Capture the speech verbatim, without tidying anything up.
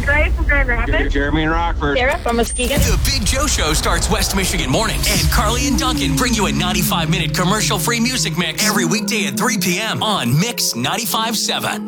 Grace from Grand Rapids. Jeremy in Rockford. Sarah from Muskegon. The Big Joe Show starts West Michigan mornings. And Carly and Duncan bring you a ninety-five minute commercial-free music mix every weekday at three p.m. on Mix ninety-five point seven.